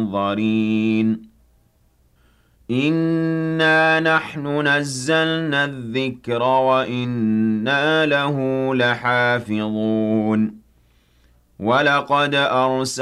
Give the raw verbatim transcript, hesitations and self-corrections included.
مُنظَرِينَ إِنَّا نَحْنُ نَزَّلْنَا الذِّكْرَ وَإِنَّا لَهُ لَحَافِظُونَ وَلَقَدْ أَرْسَلْنَا